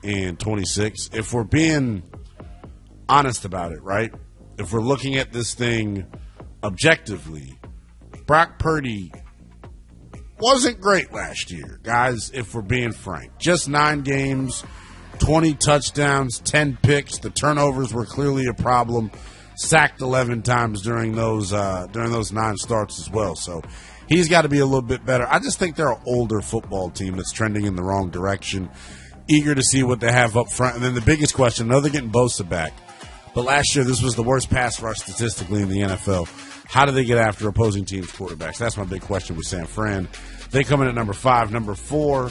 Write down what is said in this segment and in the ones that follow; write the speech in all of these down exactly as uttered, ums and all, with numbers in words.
and twenty-six. If we're being honest about it, right? If we're looking at this thing objectively, Brock Purdy wasn't great last year, guys, if we're being frank. Just nine games, twenty touchdowns, ten picks. The turnovers were clearly a problem. Sacked eleven times during those uh, during those nine starts as well. So he's got to be a little bit better. I just think they're an older football team that's trending in the wrong direction. Eager to see what they have up front. And then the biggest question, I know they're getting Bosa back, but last year this was the worst pass rush statistically in the N F L. How do they get after opposing teams' quarterbacks? That's my big question with San Fran. They come in at number five. Number four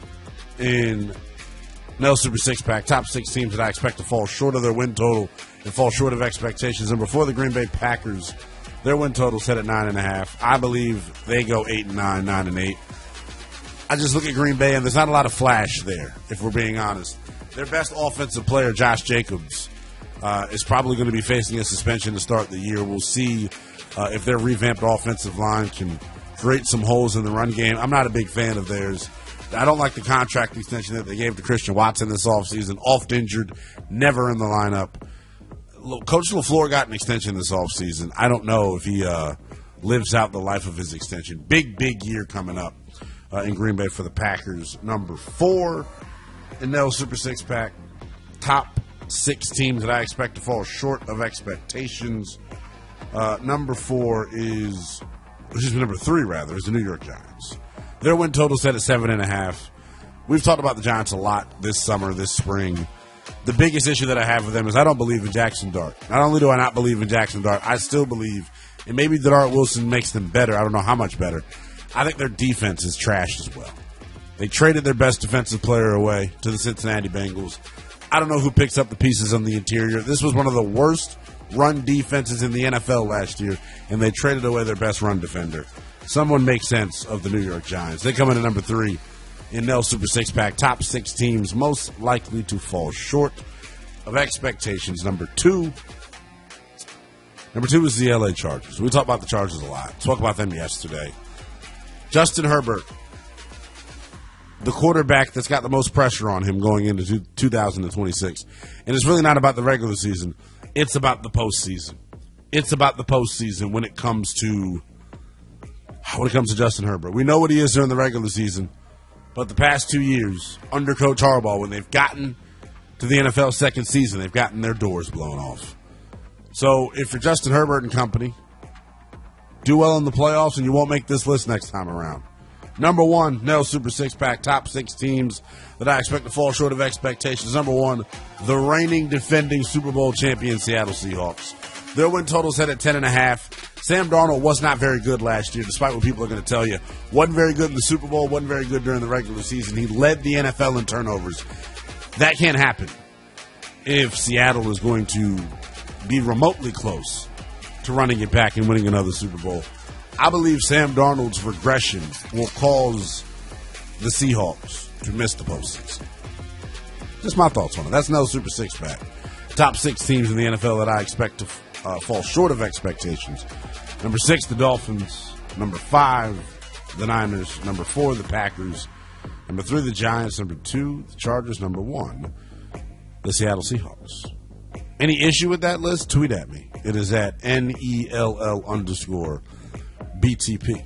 in Nell Super Six Pack. Top six teams that I expect to fall short of their win total and fall short of expectations. Number four, the Green Bay Packers. Their win total set at nine and a half. I believe they go eight and nine, nine and eight. I just look at Green Bay and there's not a lot of flash there, if we're being honest. Their best offensive player, Josh Jacobs, uh, is probably going to be facing a suspension to start the year. We'll see uh, if their revamped offensive line can create some holes in the run game. I'm not a big fan of theirs. I don't like the contract extension that they gave to Christian Watson this offseason. Oft injured, never in the lineup. Coach LaFleur got an extension this offseason. I don't know if he uh, lives out the life of his extension. Big, big year coming up uh, in Green Bay for the Packers. Number four in Nell Super Six Pack. Top six teams that I expect to fall short of expectations. Uh, number four is, excuse me, number three rather, is the New York Giants. Their win total set at seven and a half. We've talked about the Giants a lot this summer, this spring. The biggest issue that I have with them is I don't believe in Jackson Dart. Not only do I not believe in Jackson Dart, I still believe, and maybe Dart Wilson makes them better. I don't know how much better. I think their defense is trash as well. They traded their best defensive player away to the Cincinnati Bengals. I don't know who picks up the pieces on the interior. This was one of the worst run defenses in the N F L last year, and they traded away their best run defender. Someone make sense of the New York Giants. They come in at number three in Nell Super Six Pack. Top six teams most likely to fall short of expectations. Number two, number two is the L A Chargers. We talk about the Chargers a lot. Talked about them yesterday. Justin Herbert, the quarterback that's got the most pressure on him going into two thousand twenty-six. And it's really not about the regular season. It's about the postseason. It's about the postseason when it comes to when it comes to Justin Herbert. We know what he is during the regular season, but the past two years, under Coach Harbaugh, when they've gotten to the N F L second season, they've gotten their doors blown off. So if you're Justin Herbert and company, do well in the playoffs and you won't make this list next time around. Number one, Nell Super Six Pack, top six teams that I expect to fall short of expectations. Number one, the reigning defending Super Bowl champion Seattle Seahawks. Their win total set at ten and a half. Sam Darnold was not very good last year, despite what people are going to tell you. Wasn't very good in the Super Bowl, wasn't very good during the regular season. He led the N F L in turnovers. That can't happen if Seattle is going to be remotely close to running it back and winning another Super Bowl. I believe Sam Darnold's regression will cause the Seahawks to miss the postseason. Just my thoughts on it. That's no Super Six Pack. Top six teams in the N F L that I expect to uh, fall short of expectations. Number six, the Dolphins. Number five, the Niners. Number four, the Packers. Number three, the Giants. Number two, the Chargers. Number one, the Seattle Seahawks. Any issue with that list? Tweet at me. It is at N E L L underscore B T P.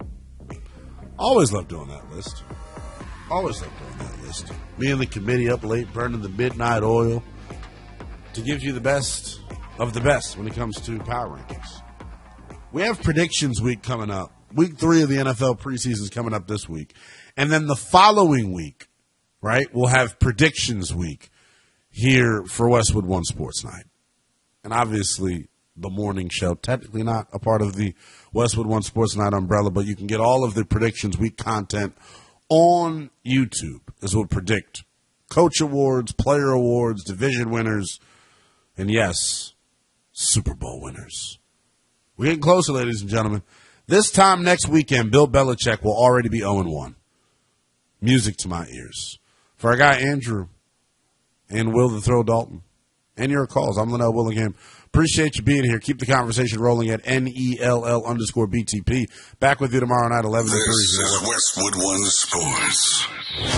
Always love doing that list. Always love doing that list. Me and the committee up late burning the midnight oil to give you the best of the best when it comes to power rankings. We have predictions week coming up. Week three of the N F L preseason is coming up this week. And then the following week, right, we'll have predictions week here for Westwood One Sports Night. And obviously, the morning show, technically not a part of the Westwood One Sports Night umbrella, but you can get all of the predictions week content on YouTube as we'll predict coach awards, player awards, division winners, and yes, Super Bowl winners. We're getting closer, ladies and gentlemen. This time next weekend, Bill Belichick will already be oh and one. Music to my ears. For our guy Andrew and Will the Throw Dalton and your calls, I'm Linnell Willingham. Appreciate you being here. Keep the conversation rolling at N E L L underscore B T P. Back with you tomorrow night, eleven to three. This is Westwood One Sports.